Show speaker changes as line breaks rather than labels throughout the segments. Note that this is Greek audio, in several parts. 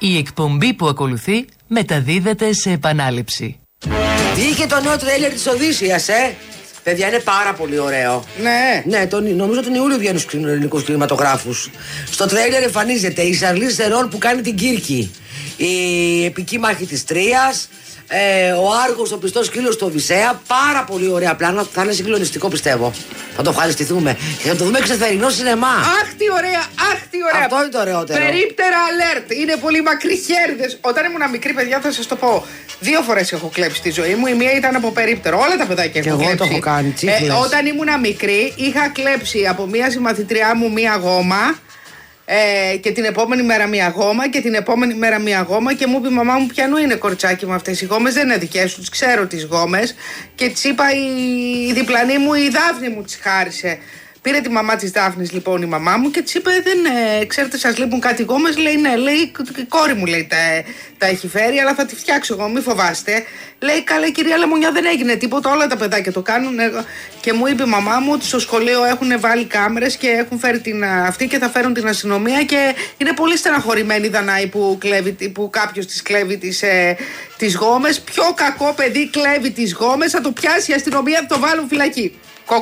Η εκπομπή που ακολουθεί μεταδίδεται σε επανάληψη.
Βγήκε το νέο τρέιλερ της Οδύσσειας, Παιδιά, είναι πάρα πολύ ωραίο.
Ναι.
Ναι, νομίζω τον Ιούλιο βγαίνουν στους ελληνικούς κινηματογράφους. Στο τρέιλερ εμφανίζεται η Σαρλίζ Θερόν που κάνει την Κύρκη, η επική μάχη της Τρίας, ο Άργος, ο πιστός σκύλος του Οδυσσέα. Πάρα πολύ ωραία πλάνα. Θα είναι συγκλονιστικό, πιστεύω. Θα το ευχαριστηθούμε. Και θα το δούμε εξεθερινό σινεμά.
Αχ, τι ωραία, αχ, τι ωραία.
Αυτό είναι το ωραιότερο.
Περίπτερα alert. Είναι πολύ μακριχέριδες. Όταν ήμουν μικρή, παιδιά, θα σας το πω. 2 φορές έχω κλέψει στη ζωή μου. Η μία ήταν από περίπτερο. Όλα τα παιδάκια έχουν κλέψει.
Και εγώ το έχω κάνει.
Όταν ήμουν μικρή, είχα κλέψει από μία συμμαθητριά μου μία γόμα. Και την επόμενη μέρα μία γόμα και την επόμενη μέρα μία γόμα και μου είπε η μαμά μου πιανού είναι κοριτσάκι με αυτές οι γόμες, δεν είναι δικές σου, τις ξέρω τις γόμες και της είπα η διπλανή μου, η Δάφνη μου τις χάρισε. Πήρε τη μαμά της Δάφνης λοιπόν η μαμά μου και της είπε ξέρετε σας λείπουν κάτι γόμες, λέει ναι, λέει η κόρη μου λέει τα έχει φέρει αλλά θα τη φτιάξω εγώ, μη φοβάστε. Λέει καλά κυρία Λεμονιά δεν έγινε τίποτα, όλα τα παιδάκια το κάνουν και μου είπε η μαμά μου ότι στο σχολείο έχουν βάλει κάμερες και έχουν φέρει την αυτή και θα φέρουν την αστυνομία και είναι πολύ στεναχωρημένη η Δανάη που κάποιος της κλέβει τις γόμες. Πιο κακό παιδί κλέβει τις γόμες, θα το πιάσει η αστυνομία, θα το βάλουν φυλακή.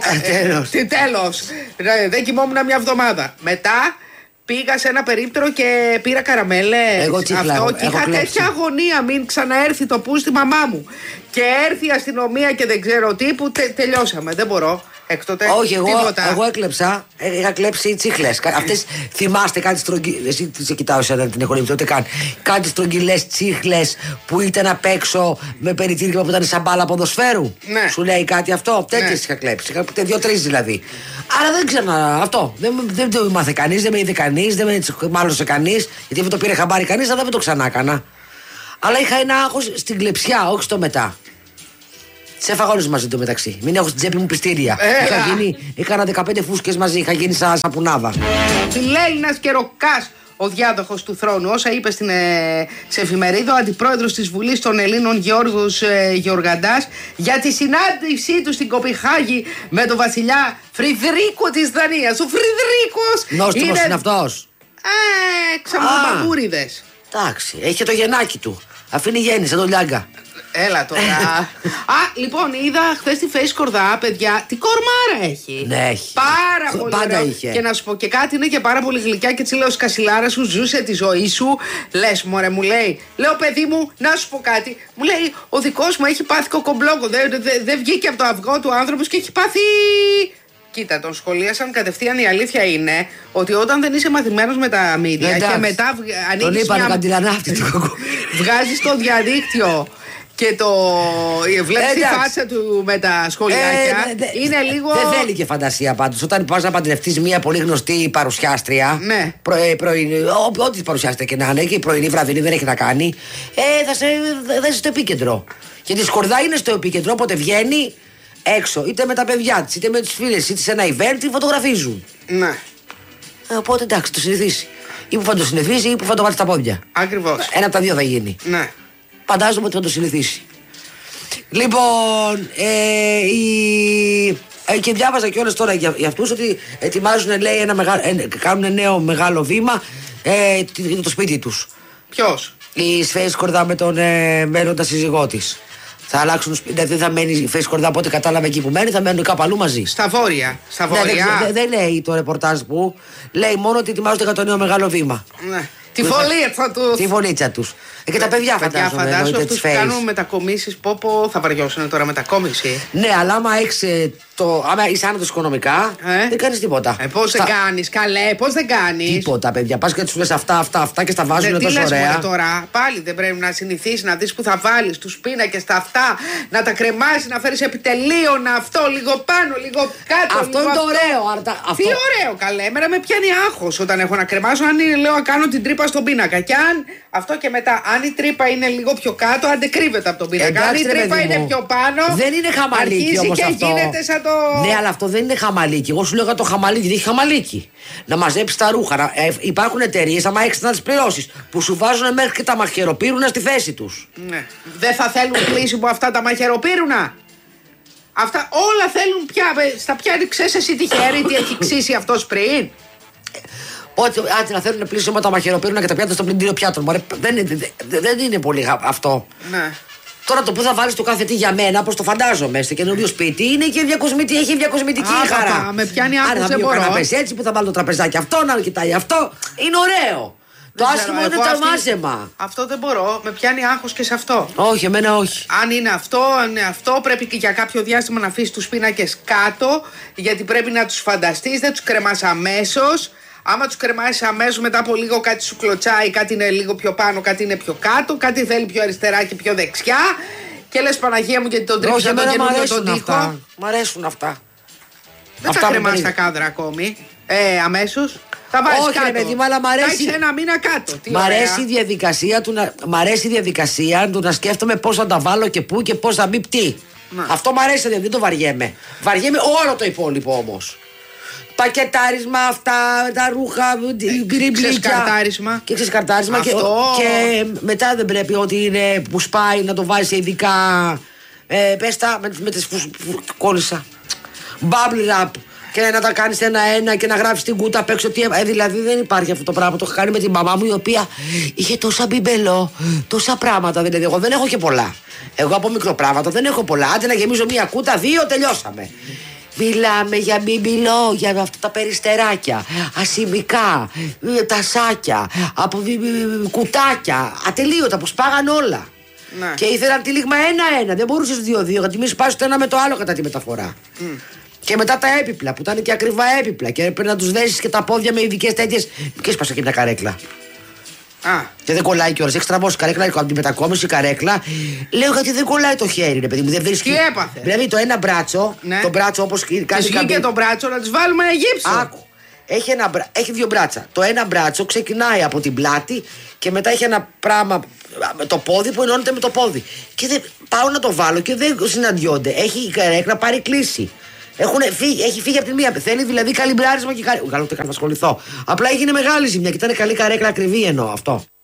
Τέλος. Δεν κοιμόμουν μια εβδομάδα. Μετά πήγα σε ένα περίπτερο και πήρα καραμέλες.
Εγώ τσίχλα,
αυτό και είχα τέτοια αγωνία μην ξαναέρθει το πού στη μαμά μου. Και έρθει η αστυνομία και δεν ξέρω τι που τελειώσαμε. Δεν μπορώ. Έκτοτε,
όχι, εγώ έκλεψα. Είχα κλέψει τσίχλες. Αυτές θυμάστε κάτι στρογγυλές. Εσύ σε κοιτάω εσένα την έχω λεπτό, ούτε καν. Κάτι στρογγυλές τσίχλες που ήταν απ' έξω με περιτύλιγμα που ήταν σαν μπάλα ποδοσφαίρου.
Ναι.
Σου λέει κάτι αυτό. Τέτοιες είχα κλέψει. Είχα 2-3 δηλαδή. Άρα δεν ξέρω αυτό. Δεν το μάθε κανείς, δεν με είδε κανείς, δεν με μάλωσε κανείς. Γιατί δεν το πήρε χαμπάρι κανείς, αλλά δεν το ξανά έκανα. Αλλά είχα ένα άγχος στην κλεψιά, όχι στο μετά. Σε έφαγα όλους μαζί το μεταξύ. Μην έχω στην τσέπη μου πιστήρια. Έκανα 15 φούσκες μαζί, είχα γίνει σαν σαπουνάδα.
Φιλέλληνας και Ροκάς, ο διάδοχος του θρόνου, όσα είπε σε εφημερίδα ο αντιπρόεδρος της Βουλής των Ελλήνων Γιώργος Γεωργαντάς για τη συνάντησή του στην Κοπεχάγη με τον βασιλιά Φρυδρίκο της Δανίας. Ο Φρυδρίκος
νόστιμος είναι αυτός.
Ξαμολοπαγούριδες.
Εντάξει, έχει και το γεννάκι του. Αφήνει γέννη σαν τον Λιάγκα.
Έλα τώρα. Λοιπόν, είδα χθες τη Face Κορδά, παιδιά. Τι κορμάρα έχει.
Ναι, έχει.
Πάρα πολύ.
Πάντα είχε.
Και να σου πω και κάτι, είναι και πάρα πολύ γλυκιά και έτσι λέω σκασιλάρα σου, ζούσε τη ζωή σου. Λες, μωρέ, μου λέει. Λέω, παιδί μου, να σου πω κάτι. Μου λέει, ο δικός μου έχει πάθει κοκομπλόκο. Δεν βγήκε από το αυγό του άνθρωπος και έχει πάθει. Κοίτα, τον σχολίασαν κατευθείαν. Η αλήθεια είναι ότι όταν δεν είσαι μαθημένος με τα μίδια και μετά
τον είπαν καντιλανάφτη του κοκκό.
Βγάζεις στο διαδίκτυο και βλέπεις τη φάτσα του με τα σχολιάκια. Είναι λίγο.
Δεν θέλει και φαντασία πάντως. Όταν πας να παντρευτείς μια πολύ γνωστή παρουσιάστρια.
Ναι.
Ό,τι παρουσιάστρια και να είναι, και η πρωινή βραδινή δεν έχει να κάνει. Θα είσαι στο επίκεντρο. Γιατί η Σκορδά είναι στο επίκεντρο, όποτε βγαίνει έξω, είτε με τα παιδιά της, είτε με τις φίλες, είτε σε ένα event, τη φωτογραφίζουν.
Ναι.
Οπότε εντάξει, το συνηθίσει. Ή που θα το συνηθίσει, ή που θα το βάλει στα πόδια.
Ακριβώς.
Ένα από τα δύο θα γίνει.
Ναι.
Φαντάζομαι ότι θα το συνηθίσει. Λοιπόν, και διάβαζα κιόλας τώρα για αυτούς ότι ετοιμάζουν, λέει, κάνουν νέο μεγάλο βήμα για το σπίτι τους.
Ποιος?
Η Face Κορδά με τον μένοντα σύζυγό της. Θα αλλάξουν σπίτι, δηλαδή δεν θα μένει η Face Κορδά από ό,τι κατάλαβε εκεί που μένει, θα μένουν κάπου αλλού μαζί.
Στα βόρεια.
Ναι, δεν λέει το ρεπορτάζ που. Λέει μόνο ότι ετοιμάζονται για το νέο μεγάλο βήμα.
Ναι. Τη φωλίτσα τους.
Τη φωλίτσα τους. Και τα παιδιά φαντάζομαι.
Φαντάζομαι αυτούς που κάνουν μετακομίσεις. Πόπο θα βαριώσουν τώρα μετακόμιση.
Ναι, αλλά άμα είσαι άνετος οικονομικά, δεν κάνεις τίποτα.
Πώς δεν κάνεις, καλέ, πώς δεν κάνεις.
Τίποτα, παιδιά. Πας και τους λες αυτά και στα βάζουν τόσο ωραία.
Τώρα, πάλι δεν πρέπει να συνηθίσεις να δεις που θα βάλεις τους πίνακες τα αυτά, να τα κρεμάσεις, να φέρεις επιτελείο, να αυτό λίγο πάνω, λίγο κάτω.
Αυτό είναι το ωραίο.
Τι ωραίο, καλέ. Εμένα με πιάνει άγχος όταν έχω να κρεμάσω, αν λέω να κάνω την τρύπα στον πίνακα. Και αν αυτό και μετά, αν η τρύπα είναι λίγο πιο κάτω, αντεκρύβεται από τον πίνακα. Αν η τρύπα είναι πιο πάνω,
δεν είναι χαμαλίκι όμως
και
αυτό.
γίνεται σαν το.
Ναι, αλλά αυτό δεν είναι χαμαλίκι. Εγώ σου λέω για το χαμαλίκι, δεν έχει χαμαλίκι. Να μαζέψει τα ρούχα. Υπάρχουν εταιρείες, άμα έχεις να τις πληρώσεις, που σου βάζουν μέχρι και τα μαχαιροπύρουνα στη θέση τους.
Ναι. Δεν θα θέλουν κλείσιμο αυτά τα μαχαιροπύρουνα. Αυτά όλα θέλουν πια. Στα πια ξέρεις εσύ τυχερή τι έχει ξύσει αυτός πριν.
Ότι άντε να θέλουν πλήσιμα τα μαχαιροπύρουνα και τα πιάτα στο πλυντήριο πιάτων. Μωρέ, δεν είναι πολύ αυτό.
Ναι.
Τώρα το που θα βάλει το κάθε τι για μένα, όπω το φαντάζομαι, στο καινούριο σπίτι, είναι και έχει διακοσμητική χαρά.
Με πιάνει άγχος, δεν μπορώ.
Να πέσει έτσι που θα βάλω το τραπεζάκι αυτό, να κοιτάει αυτό. Είναι ωραίο. Το άσχημο είναι το μάζεμα.
Αυτό δεν μπορώ. Με πιάνει άγχος και σε αυτό.
Όχι, εμένα όχι.
Αν είναι αυτό, πρέπει και για κάποιο διάστημα να αφήσει τους πίνακες κάτω, γιατί πρέπει να τους φανταστείς, δεν τους κρεμάς αμέσως. Άμα τους κρεμάσεις αμέσως, μετά από λίγο κάτι σου κλωτσάει, κάτι είναι λίγο πιο πάνω, κάτι είναι πιο κάτω, κάτι θέλει πιο αριστερά και πιο δεξιά. Και λες Παναγία μου, γιατί τον τρίψα τον καινούριο τον τοίχο.
Μ' αρέσουν αυτά.
Δεν τα κρεμάς τα κάδρα ακόμη. Αμέσως. Θα βάζεις κάτω.
Παιδί, αλλά μ' αρέσει.
Θα ένα μήνα κάτω.
Μ' αρέσει η διαδικασία του να σκέφτομαι πώς θα τα βάλω και πού και πώς θα μπει τι. Αυτό μ' αρέσει, δεν το βαριέμαι. Βαριέμαι όλο το υπόλοιπο όμως. Πακετάρισμα, αυτά, τα ρούχα,
ξεσκαρτάρισμα.
Και ξεσκαρτάρισμα. Και μετά δεν πρέπει ότι είναι που σπάει να το βάζει σε ειδικά. Πες τα με τις κόλλησα. Bubble wrap. Και να τα κάνεις ένα-ένα και να γράφεις την κούτα απ' έξω. Δηλαδή δεν υπάρχει αυτό το πράγμα. Το είχα κάνει με την μαμά μου, η οποία είχε τόσα μπιμπελό, τόσα πράγματα. Δηλαδή, εγώ δεν έχω και πολλά. Εγώ από μικροπράγματα δεν έχω πολλά. Άντε να γεμίζω μία κούτα, 2, τελειώσαμε. Μιλάμε για μπιμπιλό, για αυτά τα περιστεράκια, ασημικά, τασάκια, από κουτάκια, ατελείωτα που σπάγαν όλα.
Ναι.
Και ήθελαν τυλίγμα ένα-ένα. Δεν μπορούσες 2-2, γιατί μη σπάσει το ένα με το άλλο κατά τη μεταφορά. Και μετά τα έπιπλα που ήταν και ακριβά έπιπλα. Και έπρεπε να τους δέσεις και τα πόδια με ειδικές τέτοιες. Και έσπασα και μια καρέκλα. Και δεν κολλάει κιόλας. Έχει στραβώσει καρέκλα από τη μετακόμιση καρέκλα. Λέω γιατί δεν κολλάει το χέρι, ρε παιδί μου. Δεν βρίσκει.
Τι έπαθε.
Δηλαδή το ένα μπράτσο.
Ναι.
Το μπράτσο όπως κάνει.
Και το μπράτσο να τις βάλουμε ένα γύψο.
Άκου. Έχει 2 μπράτσα. Το ένα μπράτσο ξεκινάει από την πλάτη και μετά έχει ένα πράγμα. Το πόδι που ενώνεται με το πόδι. Και πάω να το βάλω και δεν συναντιόνται. Έχει η καρέκλα πάρει κλίση. Έχει φύγει από την μία. Θέλει δηλαδή καλυμπράρισμα και καλό, ούτε καν να ασχοληθώ. Απλά έγινε μεγάλη ζημιά και ήταν καλή καρέκλα, ακριβή εννοώ αυτό.